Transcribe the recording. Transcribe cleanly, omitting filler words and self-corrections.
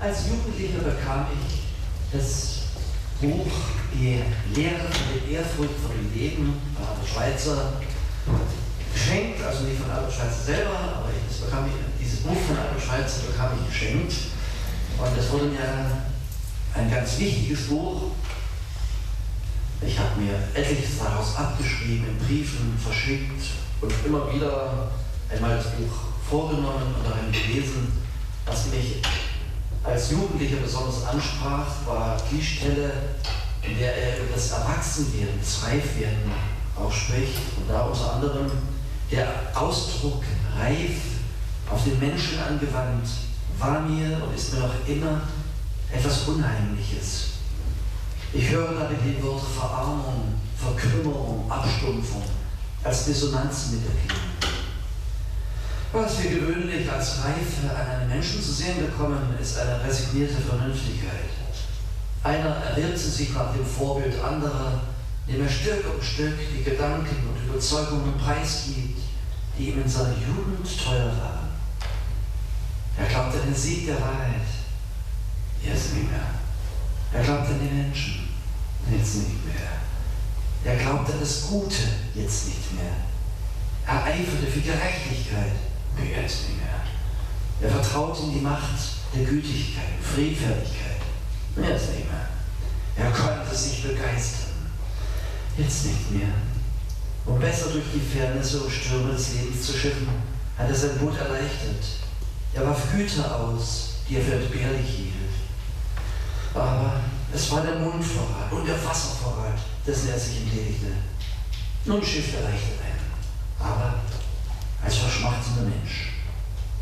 Als Jugendlicher bekam ich das Buch Die Lehre von der Ehrfurcht vor dem Leben von Albert Schweitzer geschenkt, also nicht von Albert Schweitzer selber, aber dieses Buch von Albert Schweitzer bekam ich geschenkt. Und das wurde mir ein ganz wichtiges Buch. Ich habe mir etliches daraus abgeschrieben, in Briefen verschickt und immer wieder einmal das Buch vorgenommen und darin gelesen. Was mich als Jugendlicher besonders ansprach, war die Stelle, in der er über das Erwachsenwerden, das Reifwerden auch spricht. Und da unter anderem der Ausdruck reif auf den Menschen angewandt, war mir und ist mir noch immer etwas Unheimliches. Ich höre dabei die Worte Verarmung, Verkümmerung, Abstumpfung als Dissonanzen mitterklingen. Was wir gewöhnlich als Reife an einem Menschen zu sehen bekommen, ist eine resignierte Vernünftigkeit. Einer erwirbt sich nach dem Vorbild anderer, indem er Stück um Stück die Gedanken und Überzeugungen preisgibt, die ihm in seiner Jugend teuer waren. Er glaubt an den Sieg der Wahrheit, jetzt nicht mehr. Er glaubt an die Menschen, jetzt nicht mehr. Er glaubt an das Gute, jetzt nicht mehr. Er eiferte für Gerechtigkeit, jetzt nicht mehr. Er vertraut in die Macht der Gütigkeit, Friedfertigkeit, jetzt nicht mehr. Er konnte sich begeistern, jetzt nicht mehr. Um besser durch die Fairnisse und Stürme des Lebens zu schiffen, hat er sein Boot erleichtert. Er warf Güter aus, die er für entbehrlich hielt. Aber es war der Mundvorrat und der Wasservorrat, dessen er sich entledigte. Nun schiffte er leichter ein, aber als verschmachtender Mensch.